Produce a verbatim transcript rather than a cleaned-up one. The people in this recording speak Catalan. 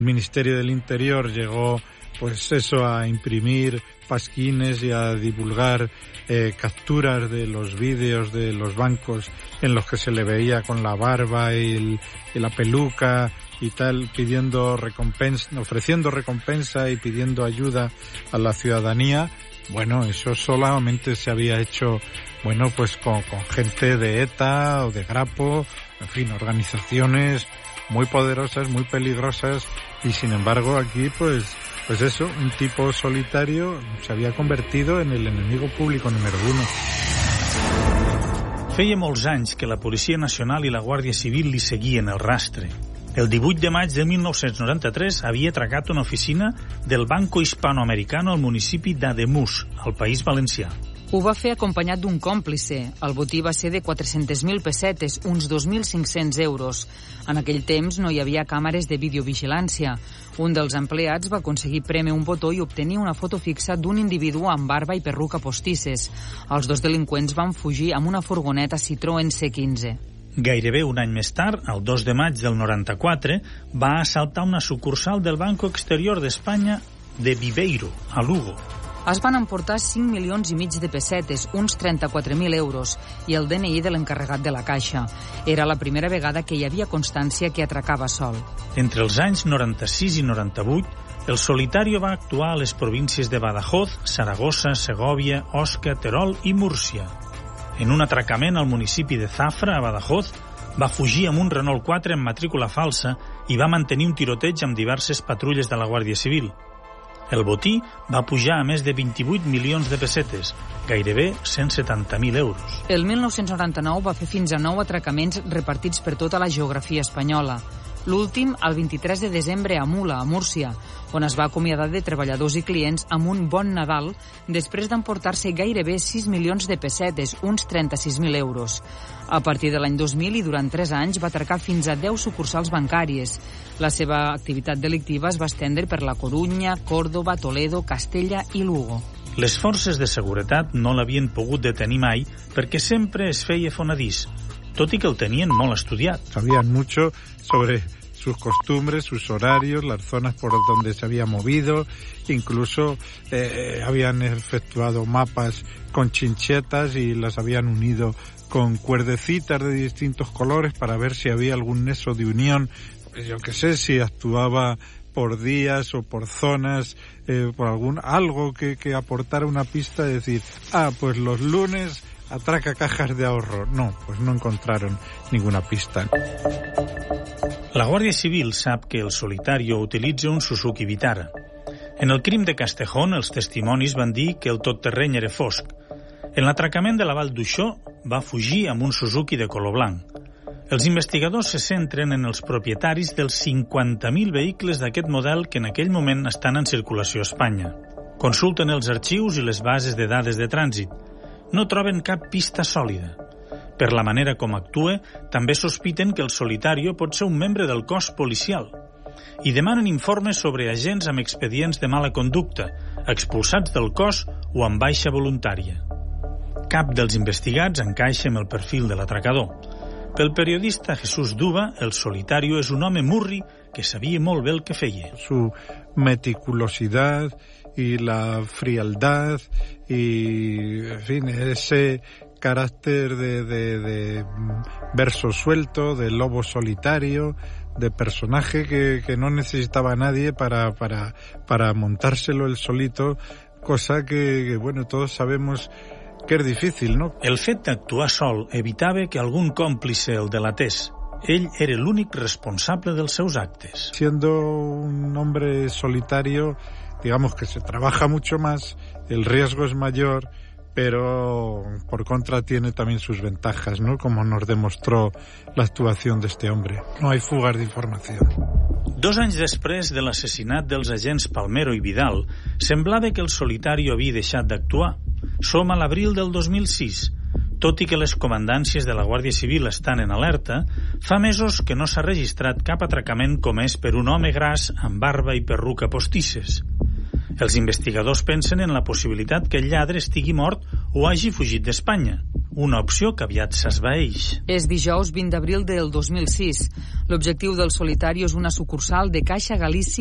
El Ministerio del Interior llegó, pues eso, a imprimir pasquines y a divulgar eh, capturas de los vídeos de los bancos en los que se le veía con la barba y, el, y la peluca y tal, pidiendo recompensa, ofreciendo recompensa y pidiendo ayuda a la ciudadanía. Bueno, eso solamente se había hecho, bueno, pues con, con gente de ETA o de Grapo, en fin, organizaciones muy poderosas, muy peligrosas, y sin embargo aquí, pues, pues eso, un tipo solitario se havia convertido en el enemigo público número uno. Feia molts anys que la Policia Nacional i la Guàrdia Civil li seguien el rastre. El divuit de maig de mil nou-cents noranta-tres havia atracat una oficina del Banco Hispanoamericano al municipi d'Ademús, al País Valencià. Ho va fer acompanyat d'un còmplice. El botí va ser de quatre-centes mil pessetes, uns dos mil cinc-cents euros. En aquell temps no hi havia càmeres de videovigilància. Un dels empleats va aconseguir prémer un botó i obtenir una foto fixa d'un individu amb barba i perruca postisses. Els dos delinqüents van fugir amb una furgoneta Citroën C quinze. Gairebé un any més tard, el dos de maig del noranta-quatre, va assaltar una sucursal del Banco Exterior d'Espanya de Viveiro, a Lugo. Es van emportar cinc milions i mig de pessetes, uns trenta-quatre mil euros, i el D N I de l'encarregat de la caixa. Era la primera vegada que hi havia constància que atracava sol. Entre els anys noranta-sis i noranta-vuit, el Solitario va actuar a les províncies de Badajoz, Saragossa, Segòvia, Osca, Terol i Múrcia. En un atracament al municipi de Zafra, a Badajoz, va fugir amb un Renault quatre en matrícula falsa i va mantenir un tiroteig amb diverses patrulles de la Guàrdia Civil. El botí va pujar a més de vint-i-vuit milions de pessetes, gairebé cent setanta mil euros. El mil nou-cents noranta-nou va fer fins a nou atracaments repartits per tota la geografia espanyola. L'últim, el vint-i-tres de desembre, a Mula, a Múrcia, on es va acomiadar de treballadors i clients amb un bon Nadal després d'emportar-se gairebé sis milions de pessetes, uns trenta-sis mil euros. A partir de l'any dos mil i durant tres anys va atracar fins a deu sucursals bancàries. La seva activitat delictiva es va estendre per la Corunya, Còrdova, Toledo, Castella i Lugo. Les forces de seguretat no l'havien pogut detenir mai perquè sempre es feia fonadís, tot i que el tenien molt estudiat. Sabían mucho sobre sus costumbres, sus horarios, las zonas por donde se había movido, incluso eh, habían efectuado mapas con chinchetas y las habían unido con cuerdecitas de distintos colores para ver si había algún nexo de unión, pues yo qué sé, si actuaba por días o por zonas, eh, por algún algo que, que aportara una pista, de decir, ah, pues los lunes atraca cajas de ahorro. No, pues no encontraron ninguna pista. La Guàrdia Civil sap que el Solitario utilitza un Suzuki Vitara. En el crim de Castejón, els testimonis van dir que el totterreny era fosc. En l'atracament de la Vall d'Uixó va fugir amb un Suzuki de color blanc. Els investigadors se centren en els propietaris dels cinquanta mil vehicles d'aquest model que en aquell moment estan en circulació a Espanya. Consulten els arxius i les bases de dades de trànsit. No troben cap pista sòlida. Per la manera com actua, també sospiten que el Solitario pot ser un membre del cos policial i demanen informes sobre agents amb expedients de mala conducta, expulsats del cos o amb baixa voluntària. Cap dels investigats encaixa amb el perfil de l'atracador. Pel periodista Jesús Duba, el Solitario és un home murri que sabia molt bé el que feia. Su meticulosidad y la frialdad y, en fin, ese carácter de, de, de verso suelto, de lobo solitario, de personaje que, que no necesitaba a nadie para, para, para montárselo él solito, cosa que, que, bueno, todos sabemos que és difícil, ¿no? El fet d'actuar sol evitava que algun còmplice el delatés. Ell era l'únic responsable dels seus actes. Siendo un hombre solitario, digamos que se trabaja mucho más, el riesgo es mayor, pero por contra tiene también sus ventajas, ¿no? Como nos demostró la actuación de este hombre. No hay fugas de información. Dos anys després de l'assassinat dels agents Palmero i Vidal, semblava que el Solitario havia deixat d'actuar. Som a l'abril del dos mil sis. Tot i que les comandàncies de la Guàrdia Civil estan en alerta, fa mesos que no s'ha registrat cap atracament comès per un home gras amb barba i perruca postisses. Els investigadors pensen en la possibilitat que el lladre estigui mort o hagi fugit d'Espanya. una opció que aviat s'esvaeix. És dijous vint d'abril del dos mil sis. L'objectiu del Solitario és una sucursal de Caixa Galícia